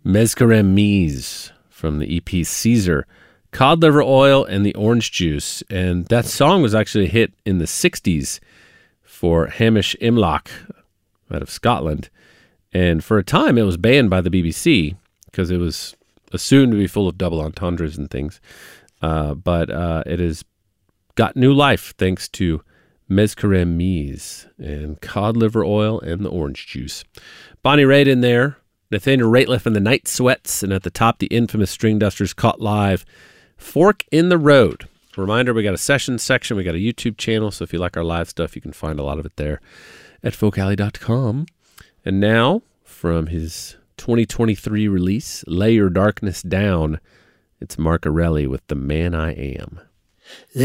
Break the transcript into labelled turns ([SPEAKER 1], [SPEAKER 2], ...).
[SPEAKER 1] Mezcarem Mise from the EP Caesar, Cod Liver Oil and the Orange Juice. And that song was actually a hit in the 60s for Hamish Imlach out of Scotland. And for a time, it was banned by the BBC because it was assumed to be full of double entendres and things. But it has got new life thanks to Mezcarem Mise and Cod Liver Oil and the Orange Juice. Bonnie Raitt in there, Nathaniel Rateliff and the Night Sweats, and at the top, the infamous String Dusters caught live. Fork in the Road. Reminder, we got a session section, we got a YouTube channel, so if you like our live stuff, you can find a lot of it there at folkalley.com. And now, from his 2023 release, Lay Your Darkness Down, it's Mark Arelli with The Man I Am.